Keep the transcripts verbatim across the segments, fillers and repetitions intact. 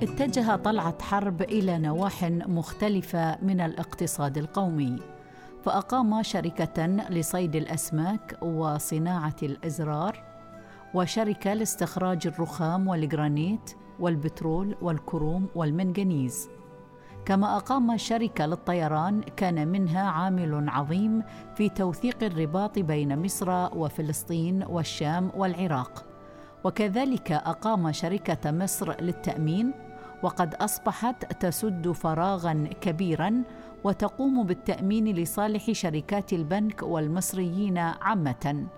اتجه طلعت حرب إلى نواح مختلفة من الاقتصاد القومي، فأقام شركة لصيد الأسماك وصناعة الأزرار، وشركة لاستخراج الرخام والجرانيت والبترول والكروم والمنغنيز. كما أقام شركة للطيران كان منها عامل عظيم في توثيق الرباط بين مصر وفلسطين والشام والعراق. وكذلك أقام شركة مصر للتأمين، وقد أصبحت تسد فراغاً كبيراً وتقوم بالتأمين لصالح شركات البنك والمصريين عامةً.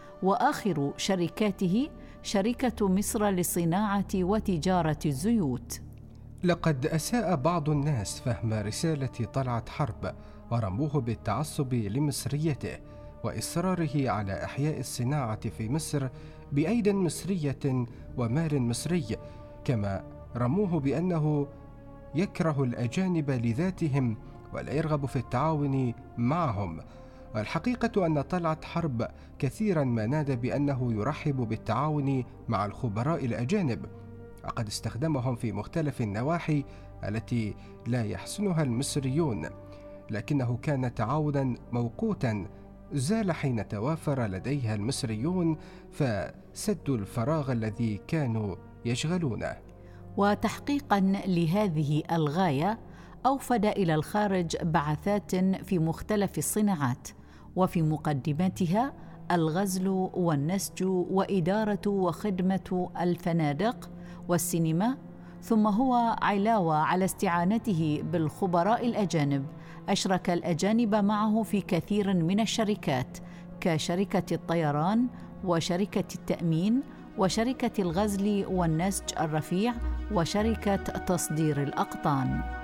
وآخر شركاته شركة مصر لصناعة وتجارة الزيوت. لقد أساء بعض الناس فهم رسالة طلعت حرب ورموه بالتعصب لمصريته وإصراره على إحياء الصناعة في مصر بأيد مصرية ومال مصري، كما رموه بأنه يكره الأجانب لذاتهم ولا يرغب في التعاون معهم. والحقيقة أن طلعت حرب كثيرا ما نادى بأنه يرحب بالتعاون مع الخبراء الأجانب، وقد استخدمهم في مختلف النواحي التي لا يحسنها المصريون، لكنه كان تعاونا موقوتا زال حين توافر لديها المصريون فسدوا الفراغ الذي كانوا يشغلونه. وتحقيقا لهذه الغاية أوفد إلى الخارج بعثات في مختلف الصناعات، وفي مقدمتها الغزل والنسج وإدارة وخدمة الفنادق والسينما. ثم هو علاوة على استعانته بالخبراء الأجانب أشرك الأجانب معه في كثير من الشركات كشركة الطيران وشركة التأمين وشركة الغزل والنسج الرفيع وشركة تصدير الأقطان.